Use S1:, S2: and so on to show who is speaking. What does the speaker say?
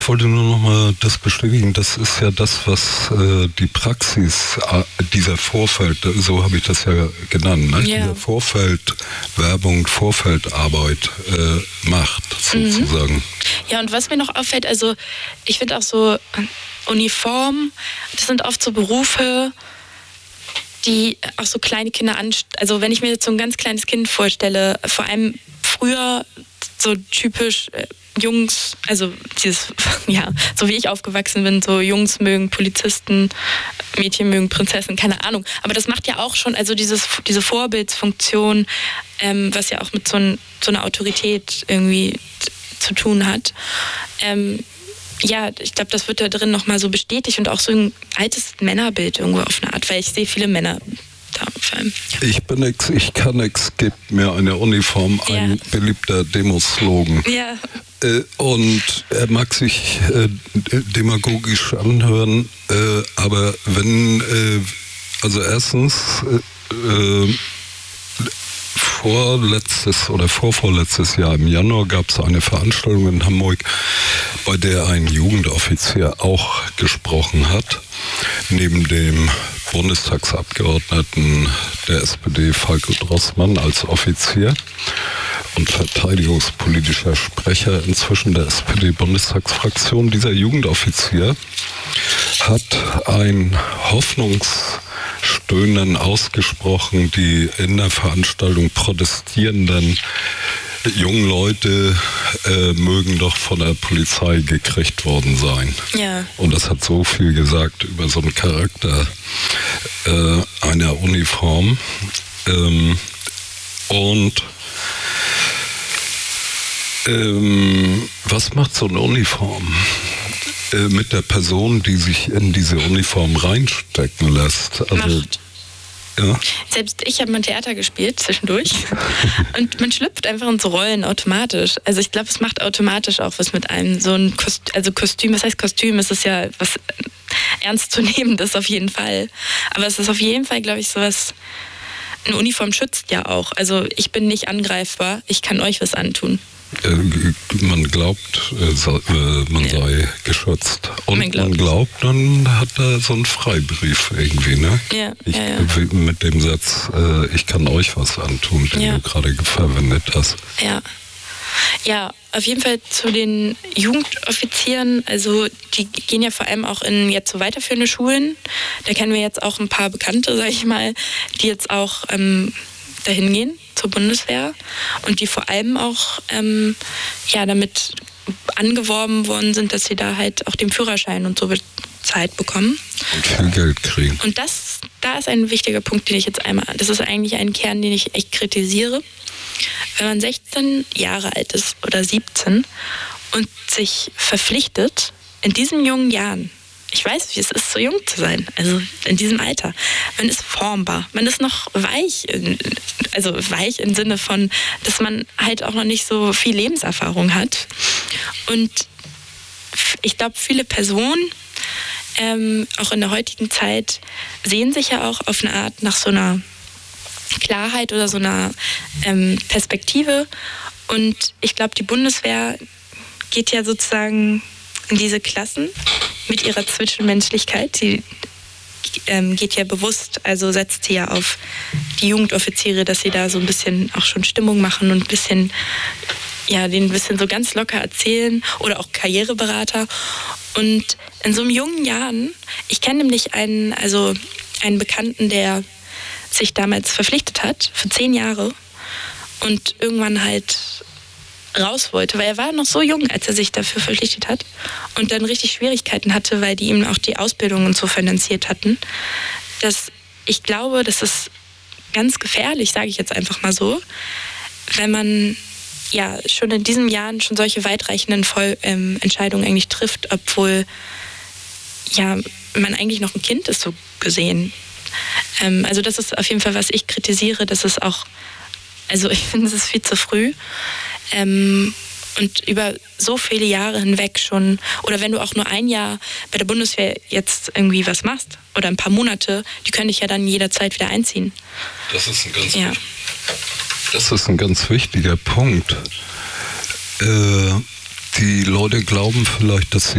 S1: Ich wollte nur noch mal das bestätigen, das ist ja das, was die Praxis dieser Vorfeld, so habe ich das ja genannt, ne?
S2: Ja.
S1: Dieser Vorfeldwerbung, Vorfeldarbeit macht, sozusagen.
S2: Ja, und was mir noch auffällt, also ich finde auch so Uniform, das sind oft so Berufe, die auch so kleine Kinder also wenn ich mir jetzt so ein ganz kleines Kind vorstelle, vor allem früher so typisch Jungs, also dieses, ja, so wie ich aufgewachsen bin, so Jungs mögen Polizisten, Mädchen mögen Prinzessinnen, keine Ahnung. Aber das macht ja auch schon, also diese Vorbildsfunktion, was ja auch mit so einer Autorität irgendwie zu tun hat. Ja, ich glaube, das wird da drin nochmal so bestätigt und auch so ein altes Männerbild irgendwo auf eine Art, weil ich sehe viele Männer da vor allem. Ja.
S1: Ich bin nix, ich kann nix, gibt mir eine Uniform, ein beliebter Demoslogan.
S2: Ja.
S1: Und er mag sich demagogisch anhören, aber wenn, also erstens, vorvorletztes Jahr im Januar gab es eine Veranstaltung in Hamburg, bei der ein Jugendoffizier auch gesprochen hat, neben dem Bundestagsabgeordneten der SPD Falko Drossmann als Offizier und verteidigungspolitischer Sprecher inzwischen der SPD-Bundestagsfraktion. Dieser Jugendoffizier hat ein Hoffnungsstöhnen ausgesprochen, die in der Veranstaltung protestierenden jungen Leute mögen doch von der Polizei gekriegt worden sein.
S2: Ja.
S1: Und das hat so viel gesagt über so einen Charakter einer Uniform. Was macht so eine Uniform mit der Person, die sich in diese Uniform reinstecken lässt? Also,
S2: Macht.
S1: Ja.
S2: Selbst ich habe mal Theater gespielt zwischendurch und man schlüpft einfach in so Rollen automatisch. Also ich glaube, es macht automatisch auch was mit einem. So ein Kostüm, was heißt Kostüm? Es ist ja was Ernstzunehmendes auf jeden Fall. Aber es ist auf jeden Fall, glaube ich, sowas, eine Uniform schützt ja auch. Also ich bin nicht angreifbar, ich kann euch was antun.
S1: Man glaubt, man sei geschützt. Und man glaubt, dann hat er so einen Freibrief irgendwie, ne?
S2: Ja,
S1: Mit dem Satz, ich kann euch was antun, den du gerade verwendet hast.
S2: Ja. Ja, auf jeden Fall zu den Jugendoffizieren, also die gehen ja vor allem auch in jetzt so weiterführende Schulen. Da kennen wir jetzt auch ein paar Bekannte, sag ich mal, die jetzt auch dahin gehen zur Bundeswehr und die vor allem auch damit angeworben worden sind, dass sie da halt auch den Führerschein und so bezahlt bekommen.
S1: Und viel Geld kriegen.
S2: Und da ist ein wichtiger Punkt, den ich jetzt das ist eigentlich ein Kern, den ich echt kritisiere. Wenn man 16 Jahre alt ist oder 17 und sich verpflichtet, in diesen jungen Jahren, ich weiß, wie es ist, so jung zu sein, also in diesem Alter. Man ist formbar, man ist noch weich, also weich im Sinne von, dass man halt auch noch nicht so viel Lebenserfahrung hat. Und ich glaube, viele Personen, auch in der heutigen Zeit, sehen sich ja auch auf eine Art nach so einer Klarheit oder so einer Perspektive. Und ich glaube, die Bundeswehr geht ja sozusagen in diese Klassen mit ihrer Zwischenmenschlichkeit. Sie geht ja bewusst, also setzt sie ja auf die Jugendoffiziere, dass sie da so ein bisschen auch schon Stimmung machen und ein bisschen, denen ein bisschen so ganz locker erzählen oder auch Karriereberater. Und in so jungen Jahren, ich kenne nämlich einen Bekannten, der sich damals verpflichtet hat für 10 Jahre und irgendwann halt raus wollte, weil er war noch so jung, als er sich dafür verpflichtet hat und dann richtig Schwierigkeiten hatte, weil die ihm auch die Ausbildung und so finanziert hatten. Dass ich glaube, das ist ganz gefährlich, sage ich jetzt einfach mal so, wenn man schon in diesen Jahren schon solche weitreichenden Entscheidungen eigentlich trifft, obwohl man eigentlich noch ein Kind ist, so gesehen. Also das ist auf jeden Fall, was ich kritisiere, dass es auch, also ich finde, es ist viel zu früh. Und über so viele Jahre hinweg schon, oder wenn du auch nur ein Jahr bei der Bundeswehr jetzt irgendwie was machst, oder ein paar Monate, die können dich ja dann jederzeit wieder einziehen.
S1: Das ist ein ganz wichtiger Punkt. Die Leute glauben vielleicht, dass sie